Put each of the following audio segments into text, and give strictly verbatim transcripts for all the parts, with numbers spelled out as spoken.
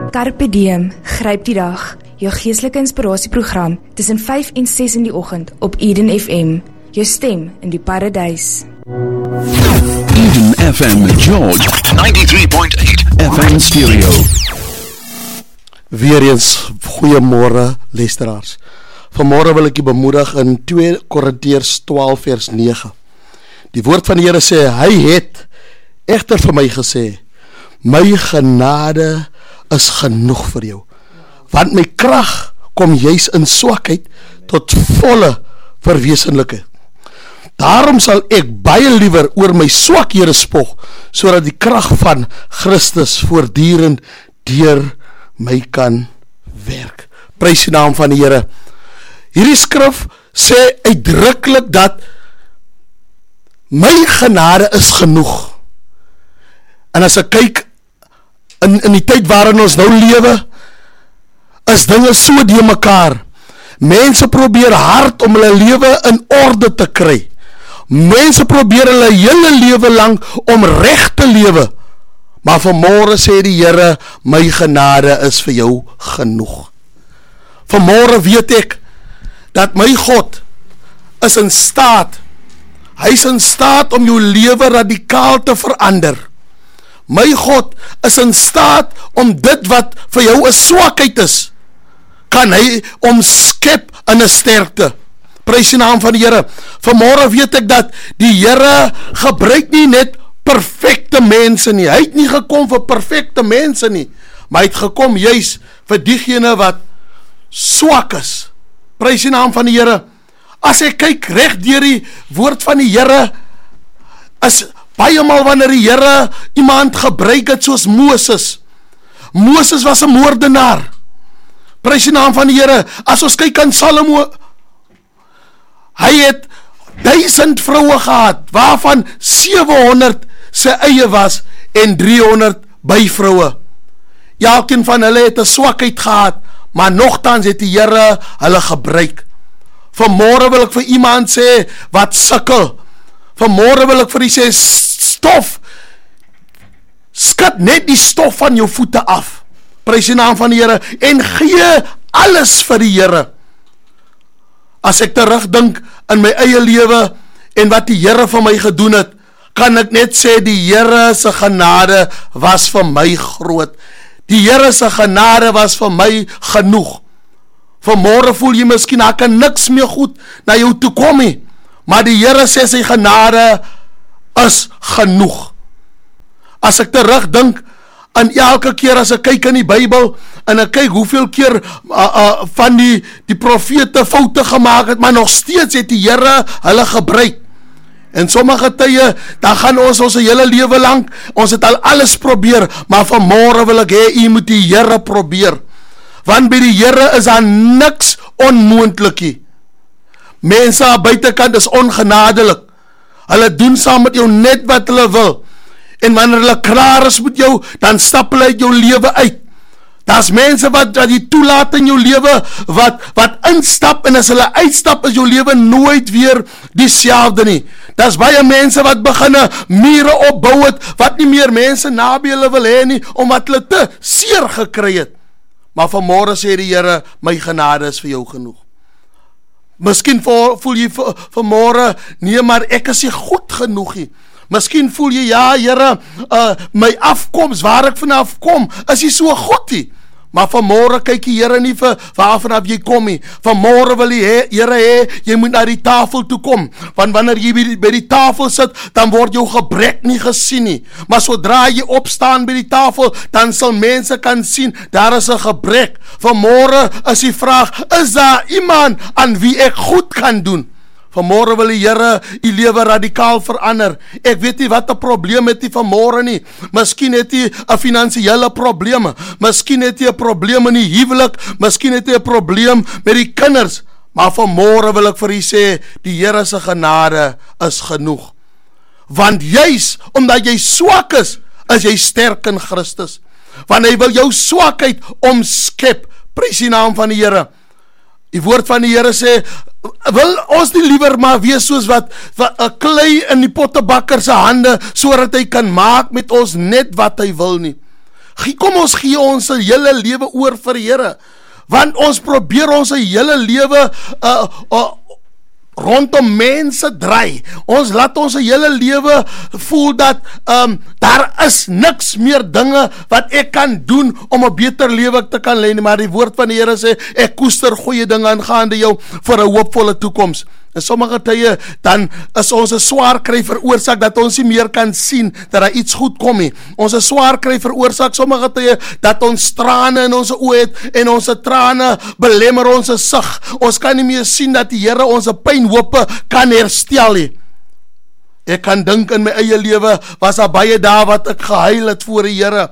Carpe Diem, gryp die dag. Jou geestelike inspirasieprogram tussen vyf en ses in die oggend op Eden F M. Jou stem in die paradys. Eden F M George ninety-three point eight F M Stereo. Weer eens, goeiemôre luisteraars. Vanmôre wil ek u bemoedig in twee Korintiërs twaalf vers nege. Die woord van die Here sê, hy het egter vir my gesê, my genade is genoeg vir jou, want my krag kom juis in swakheid tot volle verwesenlikheid. Daarom sal ek baie liewer oor my swakhede spog, sodat die krag van Christus voortdurend deur my kan werk. Prys die naam van die Here. Hierdie skrif sê uitdruklik dat my genade is genoeg. En as ek kyk in, in die tyd waarin ons nou lewe, is dinge so die mekaar. Mense probeer hard om hulle lewe in orde te kry. Mense probeer hulle hele lewe lang om reg te lewe. Maar vanmôre sê die Here, my genade is vir jou genoeg. Vanmôre weet ek dat my God is in staat, hy is in staat om jou lewe radikaal te verander. My God is in staat om dit wat vir jou 'n swakheid is, kan hy omskep in 'n sterkte. Prys die naam van die Here. Vanmôre weet ek dat die Here gebruik nie net perfekte mense nie. Hy het nie gekom vir perfekte mense nie, maar hy het gekom juis vir diegene wat swak is. Prys die naam van die Here. As ek kyk reg deur die woord van die Here, is baie maal wanneer die Here iemand gebruik het soos Moses. Moses was 'n moordenaar. Prys die naam van die Here. As ons kyk aan Salomo, hy het duisend vroue gehad, waarvan sewe-honderd sy eie was en driehonderd byvroue. Elkeen van hulle het 'n swakheid gehad, maar nogtans het die Here hulle gebruik. Vanmôre wil ek vir iemand sê wat sukkel. Vanmôre wil ek vir u sê, stof, skud net die stof van jou voete af. Prys die naam van die Here en gee alles vir die Here. As ek terugdink in my eie lewe en wat die Here vir my gedoen het, kan ek net sê die Here se genade was vir my groot. Die Here se genade was vir my genoeg. Vanmôre voel jy miskien, daar kan niks meer goed na jou toe kom nie, maar die Here sê sy genade is genoeg. As ek terugdink aan elke keer as ek kyk in die Bybel, en ek kyk hoeveel keer uh, uh, van die, die profete foute gemaak het, maar nog steeds het die Here hulle gebruik. En sommige tye, dan gaan ons ons hele lewe lang, ons het al alles probeer, maar vanmôre wil ek hê, u moet die Here probeer. Want by die Here is daar niks onmoontlik nie. Mense aan buitekant is ongenadelik. Hulle doen saam met jou net wat hulle wil. En wanneer hulle klaar is met jou, dan stap hulle uit jou lewe uit. Daar's mense wat, wat die toelaat in jou lewe, wat, wat instap, en as hulle uitstap, is jou lewe nooit weer dieselfde nie. Daar's baie mense wat beginne mure opbou het, wat nie meer mense naby hulle wil hê nie, omdat hulle te seer gekry het. Maar vanmôre sê die Here, my genade is vir jou genoeg. Miskien voel jy vanmôre, nee, maar ek is nie goed genoeg nie. Miskien voel jy, ja Here, uh, my afkoms, waar ek vanaf kom, is nie so goed nie. Maar vanmôre kyk die Here nie vir waarvan af jy kom nie. Vanmôre wil die Here hê, jy moet na die tafel toe kom. Want wanneer jy by die, by die tafel sit, dan word jou gebrek nie gesien nie. Maar sodra jy opstaan by die tafel, dan sal mense kan sien, daar is 'n gebrek. Vanmôre is die vraag, is daar iemand aan wie ek goed kan doen? Vanmôre wil die Here die lewe radikaal verander. Ek weet nie wat 'n probleem het jy vanmôre nie. Miskien het jy 'n finansiële probleem. Miskien het jy 'n probleem in die huwelik. Miskien het jy 'n probleem met die kinders. Maar vanmôre wil ek vir u sê, die Here se genade is genoeg. Want juis omdat jy swak is, is jy sterk in Christus. Want hy wil jou swakheid omskep. Prys die naam van die Here. Die woord van die Here sê, wil ons nie liewer maar wees soos wat 'n klei in die pottebakker se hande, sodat hy kan maak met ons net wat hy wil nie. Kom ons gee ons hele lewe oor vir die Here. Want ons probeer ons hele lewe uh, uh, rondom mense draai. Ons laat ons hele lewe voel dat um, daar is niks meer dinge wat ek kan doen om 'n beter lewe te kan lei nie. Maar die woord van die Here sê, ek koester goeie dinge aangaande jou vir 'n hoopvolle toekoms. En sommige tye, dan is ons 'n swaar kry veroorsaak dat ons nie meer kan sien dat daar iets goed kom nie. Ons 'n swaar kry veroorsaak sommige tye dat ons trane in ons oë het en ons trane belemmer ons sig. Ons kan nie meer sien dat die Here ons pynhope kan herstel nie. Ek kan dink in my eie lewe was daar baie dae wat ek gehuil het voor die Here.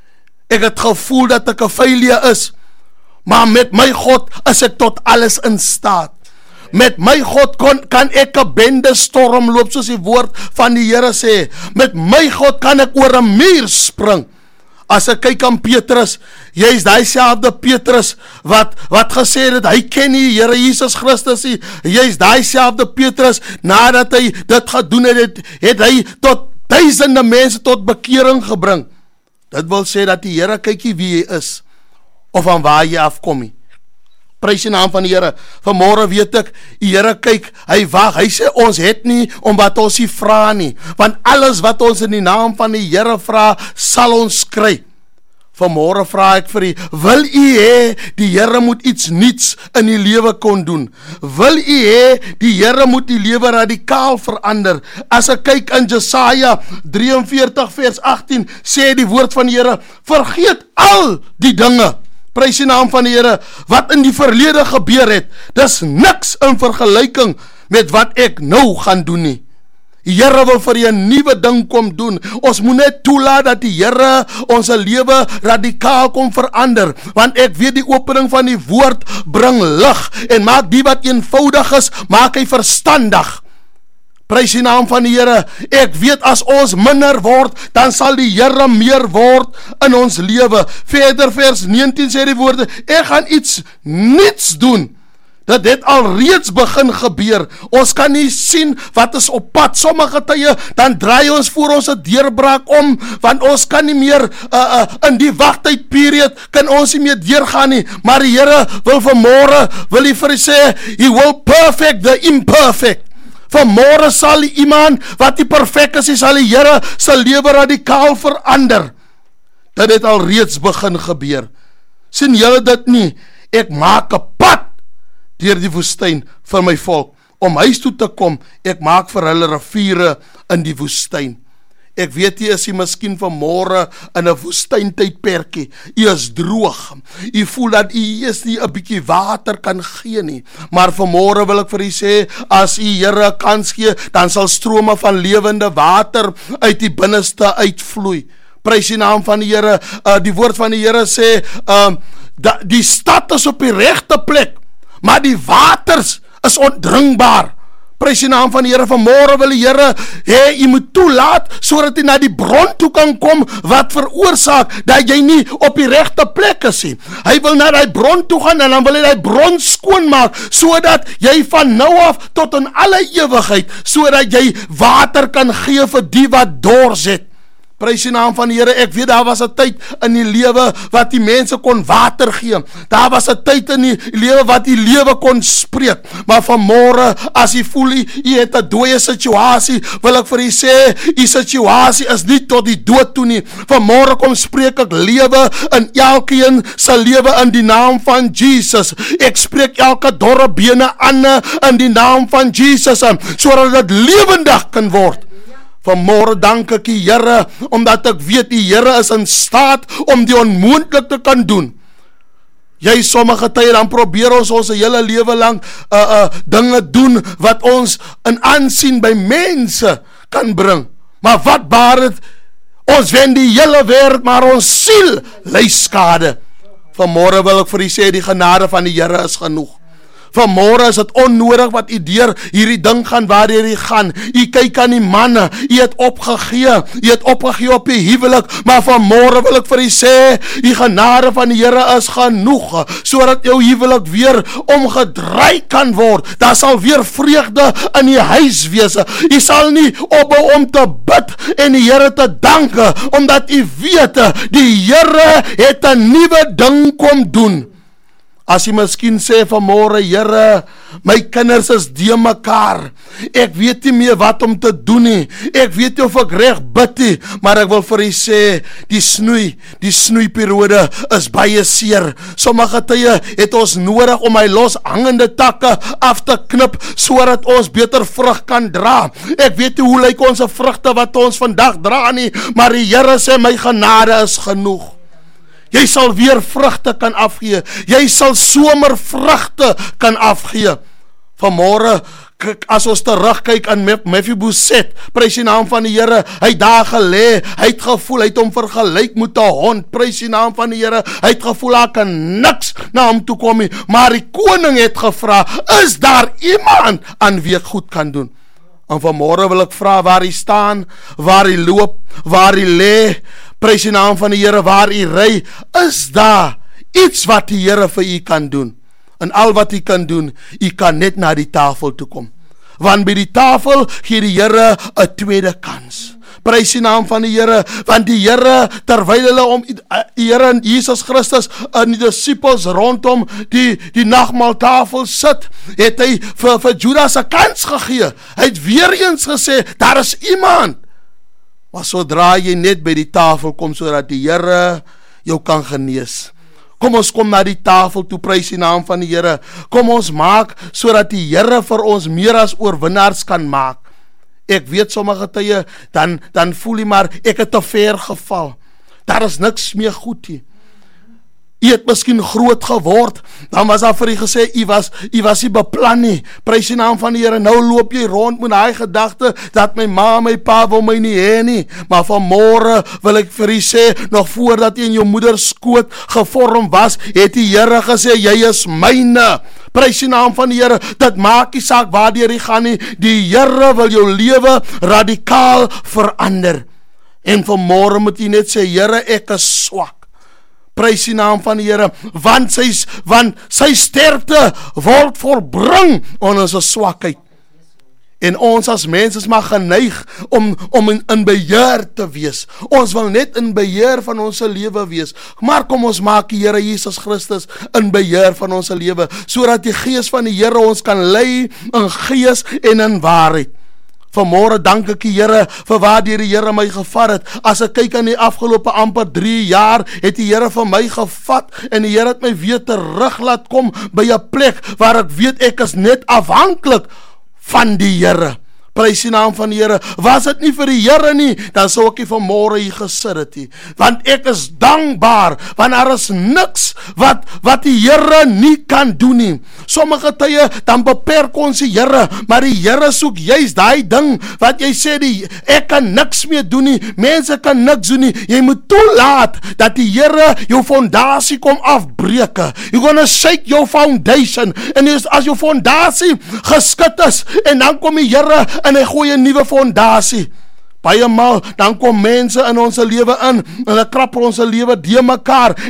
Ek het gevoel dat ek 'n failure is. Maar met my God is ek tot alles in staat. Met my God kon, kan ek 'n bende storm loop, soos die woord van die Here sê. Met my God kan ek oor 'n muur spring. As ek kyk aan Petrus, jy is daai selfde Petrus wat wat gesê het hy ken nie Here Jesus Christus nie. Jy is daai selfde Petrus nadat hy dit gedoen het, het, het hy tot duisende mense tot bekering gebring. Dit wil sê dat die Here kykie wie jy is of van waar jy afkom nie. Prys die naam van die Here. Vanmôre weet ek, die Here kyk, hy wag, hy sê ons het nie omdat ons nie vra nie, want alles wat ons in die naam van die Here vra, sal ons kry. Vanmôre vra ek vir u, wil u hê die Here moet iets nuuts in die lewe kon doen? Wil u hê die Here moet die lewe radikaal verander? As ek kyk in Jesaja drieënveertig vers agttien, sê die woord van die Here, vergeet al die dinge. Prys die naam van die Here, wat in die verlede gebeur het, dis niks in vergelyking met wat ek nou gaan doen nie. Die Here wil vir 'n nuwe ding kom doen. Ons moet net toelaat dat die Here ons lewe radikaal kom verander, want ek weet die opening van die woord bring lig en maak die wat eenvoudig is, maak hy verstandig. Prys die naam van die Here. Ek weet as ons minder word, dan sal die Here meer word in ons lewe. Verder vers negentien sê die woorde, ek gaan iets niets doen. Dit het al reeds begin gebeur. Ons kan nie sien wat is op pad. Sommige tye, dan draai ons voor ons 'n deurbraak om, want ons kan nie meer, uh, uh, in die wagtydperiode, kan ons nie meer deurgaan nie. Maar die Here wil vanmôre, wil hy vir sê, he will perfect the imperfect. Vanmôre sal iemand wat die perfek is, sal die Here sy lewe radikaal verander. Dit het al reeds begin gebeur. Sien julle dit nie? Ek maak 'n pad deur die woestyn vir my volk, om huis toe te kom. Ek maak vir hulle riviere in die woestyn. Ek weet jy is jy miskien vanmôre in 'n woestyntydperkie. Jy is droog. Jy voel dat jy is nie 'n bietjie water kan gee nie. Maar vanmôre wil ek vir jy sê, as jy Here 'n kans gee, dan sal strome van lewende water uit die binneste uitvloei. Prys die naam van die Here. Uh, die woord van die Here sê, uh, da, die stad is op die regte plek, maar die waters is ondringbaar. Prys die naam van die Here. Vanmôre wil die Here hê jy moet toelaat sodat jy na die bron toe kan kom wat veroorsaak dat jy nie op die regte plek is nie. Hy wil na die bron toe gaan en dan wil hy die bron skoonmaak sodat jy van nou af tot in alle ewigheid, sodat jy water kan gee vir die wat dors het. Prys die naam van die Here. Ek weet daar was 'n tyd in die lewe wat die mense kon water gee. Daar was 'n tyd in die lewe wat die lewe kon spreek. Maar vanmôre, as jy voel jy het 'n dooie situasie, wil ek vir jy sê, die situasie is nie tot die dood toe nie. Vanmôre kom spreek ek lewe in elkeen se lewe in die naam van Jesus. Ek spreek elke dorre bene aan in die naam van Jesus, sodat dit lewendig kan word. Vanmôre dank ek die Here, omdat ek weet die Here is in staat om die onmoontlik te kan doen. Jy sommige tye dan probeer ons ons hele lewe lang uh, uh, dinge doen wat ons in aansien by mense kan bring. Maar wat baar het? Ons wen die hele wêreld, maar ons siel ly skade. Vanmôre wil ek vir u sê, die genade van die Here is genoeg. Vanmôre is dit onnodig wat u deur hierdie ding gaan waardeur u gaan. U kyk aan die manne, u het opgegee, u het opgegee op die huwelik, maar vanmôre wil ek vir u sê, die genade van die Here is genoeg, sodat jou huwelik weer omgedraai kan word. Daar sal weer vreugde in die huis wees. U sal nie ophou om te bid en die Here te danke, omdat u weet, die Here het 'n nuwe ding kom doen. As jy miskien sê vanmôre, Here, my kinders is de mekaar. Ek weet nie meer wat om te doen nie. Ek weet nie of ek reg bid nie, maar ek wil vir u sê, die snoei, die snoeiperiode is baie seer. Sommige tye het ons nodig om hy loshangende takke af te knip, sodat ons beter vrug kan dra. Ek weet nie hoe lyk ons vrugte wat ons vandag dra nie, maar die Here sê, my genade is genoeg. Jy sal weer vrugte kan afgee. Jy sal somervrugte kan afgee. Vanmôre, as ons terugkyk aan Mephiboset, prys die naam van die Here, hy daar gelê, hy het gevoel, hy het hom vergelyk met 'n hond, prys die naam van die Here, hy het gevoel, daar kan niks na hom toe kom nie, maar die koning het gevra, is daar iemand aan wie ek goed kan doen? En vanmôre wil ek vra waar hy staan, waar hy loop, waar hy lê, prys die naam van die Here, waar hy ry, is daar iets wat die Here vir u kan doen? En al wat u kan doen, u kan net na die tafel toe kom. Want by die tafel gee die Here 'n tweede kans. Prys die naam van die Here, want die Here, terwyl hulle om die Here en Jesus Christus en die disippels rondom die, die nagmaaltafel sit, het hy vir, vir Judas 'n kans gegee. Hy het weer eens gesê, daar is iemand. Maar sodra jy net by die tafel kom, sodat die Here jou kan genees. Kom ons kom na die tafel toe, prys die naam van die Here. Kom ons maak, sodat die Here vir ons meer as oorwinnaars kan maak. Ek weet sommige tye, dan, dan voel jy maar, ek het te ver geval. Daar is niks meer goed nie. U het miskien groot geword, dan was daar vir u gesê, u was, u was nie beplan nie. Prys die naam van die Here, nou loop jy rond met daai gedagte, dat my ma, my pa wil my nie hê nie. Maar vanmôre wil ek vir u sê, nog voordat jy in jou moeder skoot gevorm was, het die Here gesê, jy is myne. Prys die naam van die Here, dit maak nie saak waardeur jy gaan nie, die Here wil jou lewe radikaal verander. En vanmôre moet jy net sê, Here, ek is swak. Prys die naam van die Here, want sy, want sy sterkte word volbring onder ons swakheid. En ons as mens is maar geneig om, om in, in beheer te wees. Ons wil net in beheer van ons lewe wees. Maar kom ons maak die Here Jesus Christus in beheer van ons lewe, sodat die Gees van die Here ons kan lei in gees en in waarheid. Vanmôre dank ek die Here vir waar die Here my gevat het. As ek kyk aan die afgelope amper drie jaar, het die Here vir my gevat en die Here het my weer terug laat kom by 'n plek waar ek weet ek is net afhanklik van die Here. Prys die naam van die Here. Was dit nie vir die Here nie, dan sou ek nie vanmôre hier gesit het nie. Want ek is dankbaar, want daar is niks wat, wat die Here nie kan doen nie. Sommige tye, dan beperk ons die Here, maar die Here soek juist daai ding, wat jy sê, die, ek kan niks meer doen nie, mense kan niks doen nie, jy moet toelaat, dat die Here jou fondasie kom afbreke. You're gonna shake your foundation, en as jou fondasie geskit is, en dan kom die Here, en hy gooi 'n nuwe fondasie. Baie maal, dan kom mense in ons lewe in, en hulle krap ons lewe de mekaar,